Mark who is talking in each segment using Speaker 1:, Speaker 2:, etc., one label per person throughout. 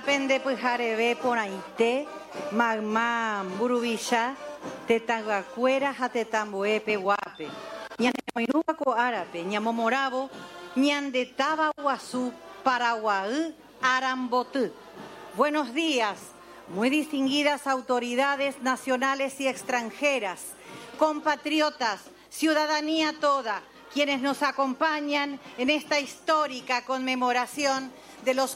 Speaker 1: pende pujarebe ponaite, magma burubisha, tetangacuera jatetamboepe guape. Ñanemoirupa ko árape, ñamomoravo, ñandetaba guazú, paraguaú, arambotú. Buenos días, muy distinguidas autoridades nacionales y extranjeras, compatriotas, ciudadanía toda, quienes nos acompañan en esta histórica conmemoración de los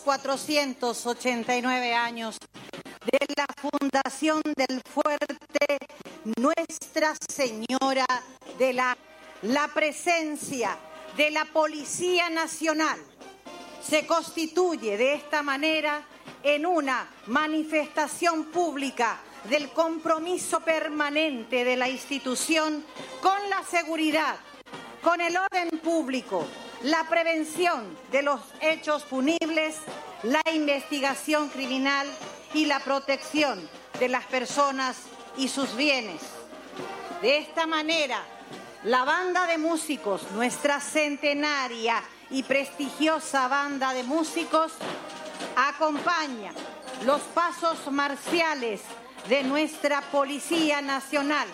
Speaker 1: 489 años de la fundación del fuerte Nuestra Señora de la presencia de la Policía Nacional se constituye de esta manera en una manifestación pública del compromiso permanente de la institución con la seguridad, con el orden público, la prevención de los hechos punibles, la investigación criminal y la protección de las personas y sus bienes. De esta manera, la banda de músicos, nuestra centenaria y prestigiosa banda de músicos, acompaña los pasos marciales de nuestra Policía Nacional.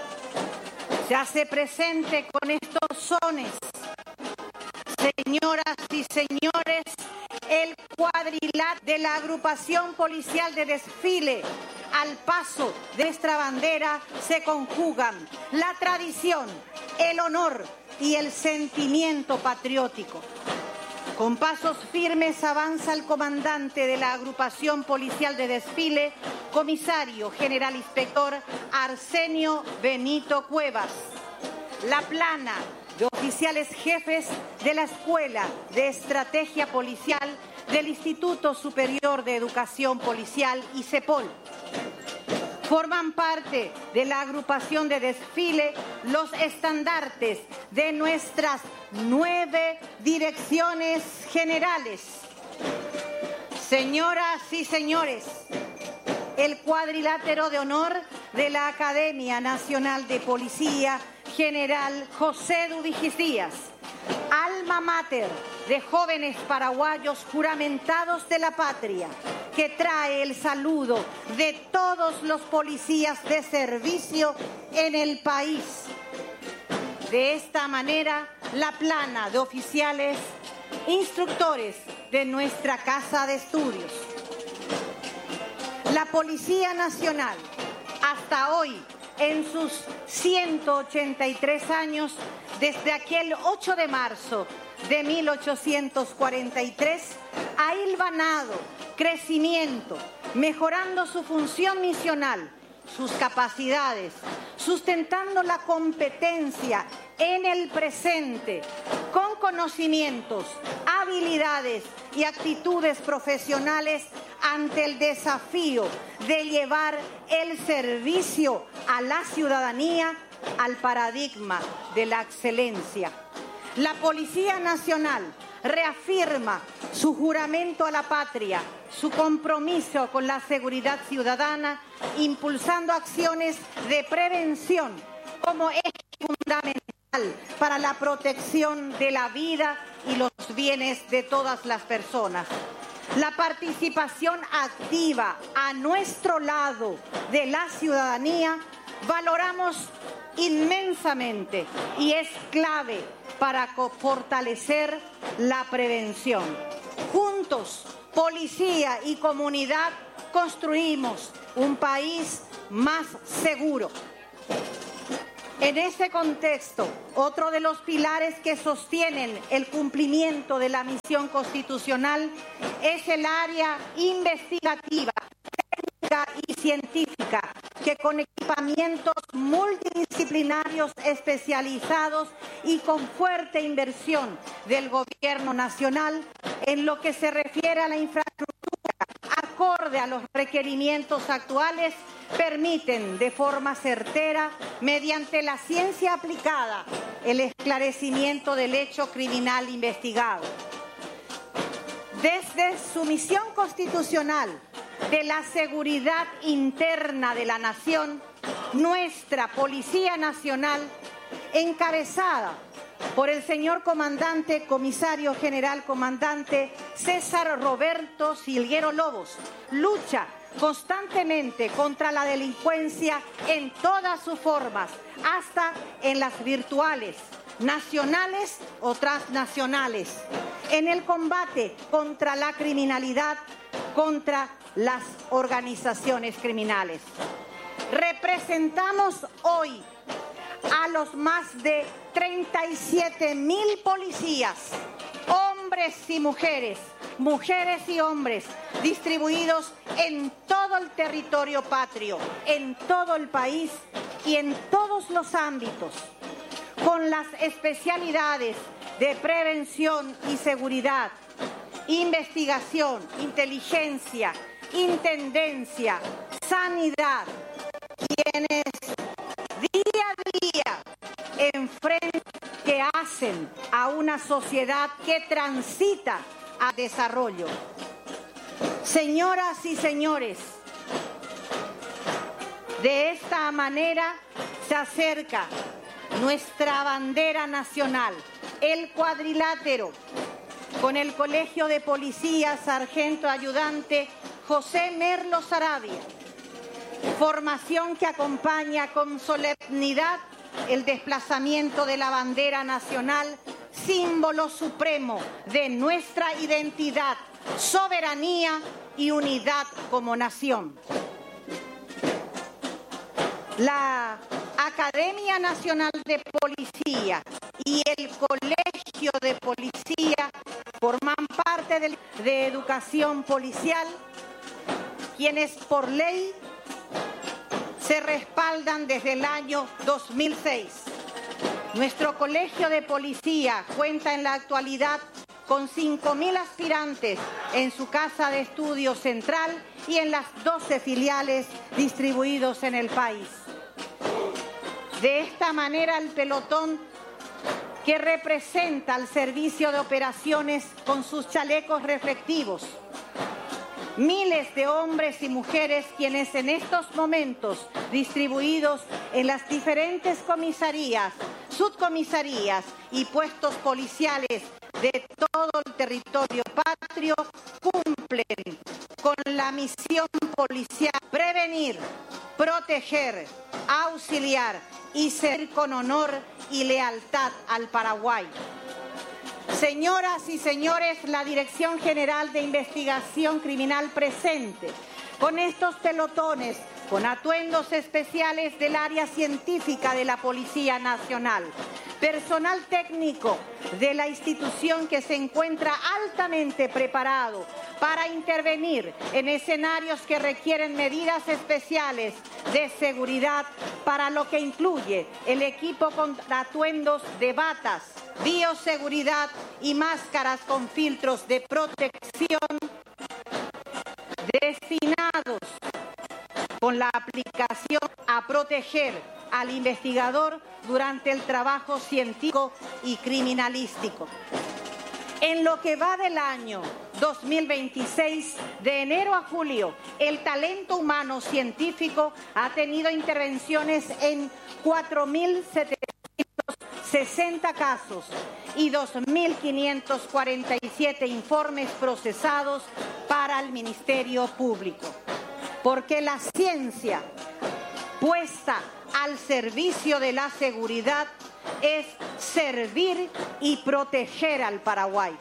Speaker 1: Se hace presente con estos sones, señoras y señores, el cuadrilátero de la agrupación policial de desfile. Al paso de nuestra bandera se conjugan la tradición, el honor y el sentimiento patriótico. Con pasos firmes avanza el comandante de la agrupación policial de desfile, comisario general inspector Arsenio Benito Cuevas. La plana de oficiales jefes de la Escuela de Estrategia Policial del Instituto Superior de Educación Policial, ISEPOL. Forman parte de la agrupación de desfile los estandartes de nuestras 9 direcciones generales. Señoras y señores, el cuadrilátero de honor de la Academia Nacional de Policía General José Duvigis Díaz, alma mater de jóvenes paraguayos juramentados de la patria, que trae el saludo de todos los policías de servicio en el país. De esta manera, la plana de oficiales instructores de nuestra Casa de Estudios. La Policía Nacional, hasta hoy, en sus 183 años, desde aquel 8 de marzo de 1843, ha hilvanado crecimiento, mejorando su función misional, sus capacidades, sustentando la competencia en el presente, con conocimientos, habilidades y actitudes profesionales ante el desafío de llevar el servicio a la ciudadanía al paradigma de la excelencia. La Policía Nacional reafirma su juramento a la patria, su compromiso con la seguridad ciudadana, impulsando acciones de prevención como eje fundamental para la protección de la vida y los bienes de todas las personas. La participación activa a nuestro lado de la ciudadanía valoramos inmensamente y es clave para fortalecer la prevención. Juntos, policía y comunidad, construimos un país más seguro. En ese contexto, otro de los pilares que sostienen el cumplimiento de la misión constitucional es el área investigativa, técnica y científica, que con equipamientos multidisciplinarios especializados y con fuerte inversión del Gobierno Nacional en lo que se refiere a la infraestructura, acorde a los requerimientos actuales, permiten de forma certera, mediante la ciencia aplicada, el esclarecimiento del hecho criminal investigado. Desde su misión constitucional de la seguridad interna de la nación, nuestra Policía Nacional, encabezada por el señor comandante, comisario general comandante César Roberto Silguero Lobos, lucha constantemente contra la delincuencia en todas sus formas, hasta en las virtuales, nacionales o transnacionales, en el combate contra la criminalidad, contra las organizaciones criminales. Representamos hoy a los más de 37,000 policías, hombres y mujeres, mujeres y hombres, distribuidos en todo el territorio patrio, en todo el país y en todos los ámbitos, con las especialidades de prevención y seguridad, investigación, inteligencia, intendencia, sanidad, quienes día a día enfrentan que hacen a una sociedad que transita a desarrollo. Señoras y señores, de esta manera se acerca nuestra bandera nacional, el cuadrilátero, con el Colegio de Policías Sargento Ayudante José Merlo Saravia, formación que acompaña con solemnidad el desplazamiento de la bandera nacional, símbolo supremo de nuestra identidad, soberanía y unidad como nación. La Academia Nacional de Policía y el Colegio de Policía forman parte de educación policial, quienes por ley se respaldan desde el año 2006. Nuestro Colegio de Policía cuenta en la actualidad con 5,000 aspirantes en su casa de estudio central y en las 12 filiales distribuidos en el país. De esta manera, el pelotón que representa al servicio de operaciones con sus chalecos reflectivos, miles de hombres y mujeres quienes en estos momentos, distribuidos en las diferentes comisarías, subcomisarías y puestos policiales de todo el territorio patrio, cumplen con la misión policial: prevenir, proteger, auxiliar y servir con honor y lealtad al Paraguay. Señoras y señores, la Dirección General de Investigación Criminal presente con estos pelotones, con atuendos especiales del área científica de la Policía Nacional, personal técnico de la institución que se encuentra altamente preparado para intervenir en escenarios que requieren medidas especiales de seguridad, para lo que incluye el equipo con atuendos de batas, bioseguridad y máscaras con filtros de protección destinados con la aplicación a proteger al investigador durante el trabajo científico y criminalístico. En lo que va del año 2026, de enero a julio, el talento humano científico ha tenido intervenciones en 4,760 casos y 2,547 informes procesados para el Ministerio Público. Porque la ciencia puesta al servicio de la seguridad es servir y proteger al Paraguay.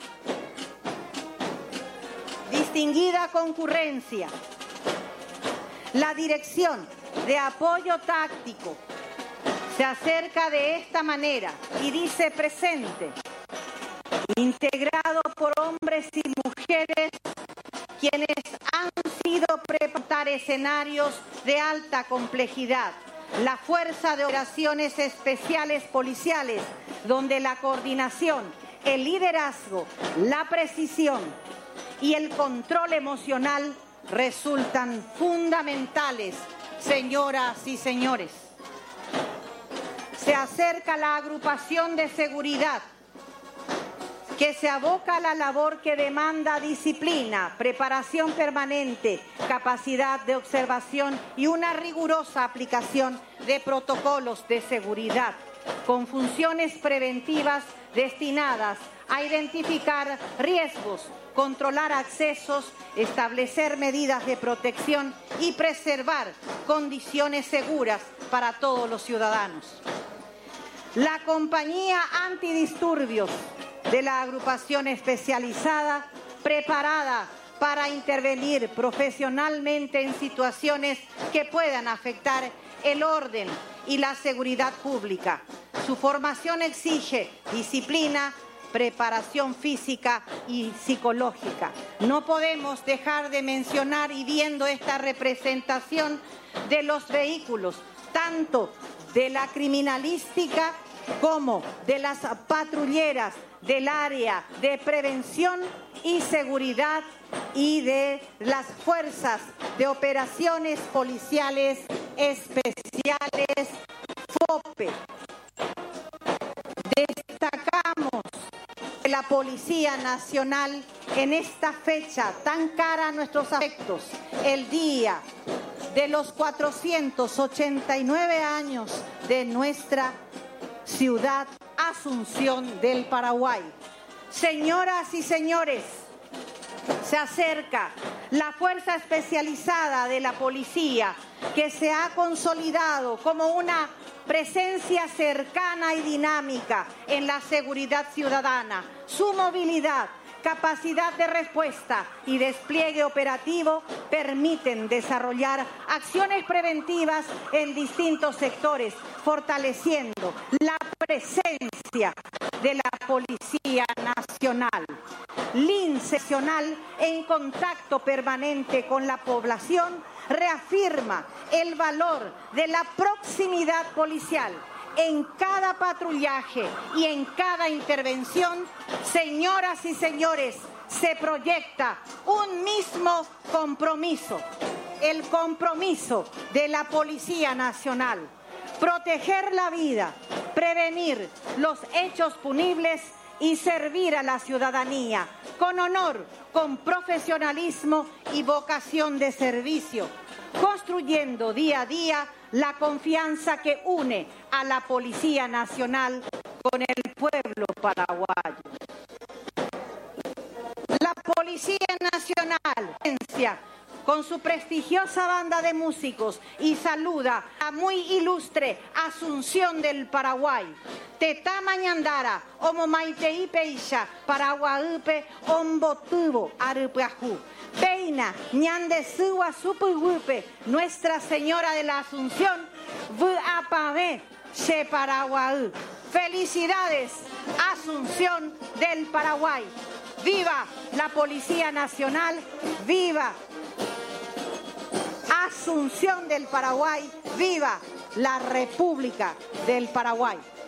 Speaker 1: Distinguida concurrencia, la Dirección de Apoyo Táctico se acerca de esta manera y dice presente, integrado por hombres y mujeres quienes han sido preparados escenarios de alta complejidad. La Fuerza de Operaciones Especiales Policiales, donde la coordinación, el liderazgo, la precisión y el control emocional resultan fundamentales, señoras y señores. Se acerca la agrupación de seguridad, que se aboca a la labor que demanda disciplina, preparación permanente, capacidad de observación y una rigurosa aplicación de protocolos de seguridad. con funciones preventivas destinadas a identificar riesgos, controlar accesos, establecer medidas de protección y preservar condiciones seguras para todos los ciudadanos. La compañía antidisturbios de la agrupación especializada, preparada para intervenir profesionalmente en situaciones que puedan afectar el orden y la seguridad pública. Su formación exige disciplina, preparación física y psicológica. No podemos dejar de mencionar, y viendo esta representación de los vehículos, tanto de la criminalística como de las patrulleras del área de prevención y seguridad y de las fuerzas de operaciones policiales especiales FOPE. Destacamos que la Policía Nacional en esta fecha tan cara a nuestros afectos, el día de los 489 años de nuestra ciudad Asunción del Paraguay. Señoras y señores, se acerca la fuerza especializada de la policía, que se ha consolidado como una presencia cercana y dinámica en la seguridad ciudadana. Su movilidad, capacidad de respuesta y despliegue operativo permiten desarrollar acciones preventivas en distintos sectores, fortaleciendo la presencia de la Policía Nacional. Seccional, en contacto permanente con la población, reafirma el valor de la proximidad policial. En cada patrullaje y en cada intervención, señoras y señores, se proyecta un mismo compromiso, el compromiso de la Policía Nacional: proteger la vida, prevenir los hechos punibles y servir a la ciudadanía con honor, con profesionalismo y vocación de servicio, construyendo día a día la confianza que une a la Policía Nacional con el pueblo paraguayo. La Policía Nacional, con su prestigiosa banda de músicos, y saluda a muy ilustre Asunción del Paraguay. Teta mañandara, omo maitei peisha, paraguaupe, ombotubo, arupajú. Peina, ñande suwa supugupe, Nuestra Señora de la Asunción, vu apave, che Paraguay. Felicidades, Asunción del Paraguay. ¡Viva la Policía Nacional! ¡Viva Asunción del Paraguay! ¡Viva la República del Paraguay!